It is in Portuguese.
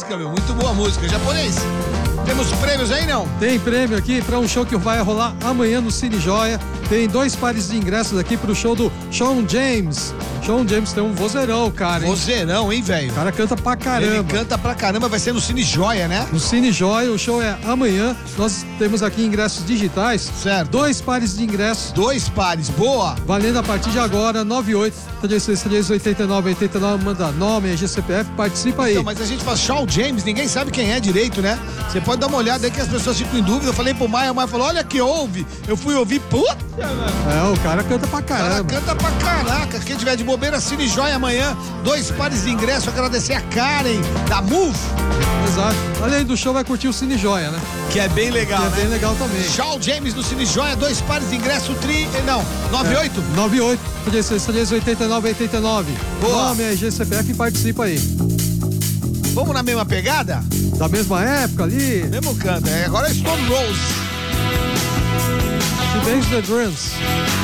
música, meu. Muito boa música. Japonês, temos prêmios aí, não? Tem prêmio aqui para um show que vai rolar amanhã no Cine Joia. Tem 2 pares de ingressos aqui pro show do Shawn James. Shawn James tem um vozeirão, cara, hein? Vozeirão, hein, velho? O cara canta pra caramba. Ele canta pra caramba, vai ser no Cine Joia, né? No Cine Joia, o show é amanhã. Nós temos aqui ingressos digitais. Certo. 2 pares de ingressos. 2 pares, boa. Valendo a partir de agora, 98-363-8989. Manda nome, GCPF, participa aí. Então, mas a gente fala Shawn James, ninguém sabe quem é direito, né? Você pode dar uma olhada aí que as pessoas ficam em dúvida. Eu falei pro Maia, o Maia falou, olha que ouve. Eu fui ouvir, puta, mano. É, o cara canta pra O cara caramba. canta pra caraca. Quem tiver de bobeira, Cine Joia amanhã. 2 pares de ingresso. Agradecer a Karen, da Move. Exato. Além do show, vai curtir o Cine Joia, né? Que é bem legal, Que é né? bem legal também. Shawn James no Cine Joia, 2 pares de ingresso, 98? 98-363-8989. Boa. Nome é GCPF e participa aí. Vamos na mesma pegada? Da mesma época ali, Mesmo canto. Agora é Stone Rose. Today's the Drums.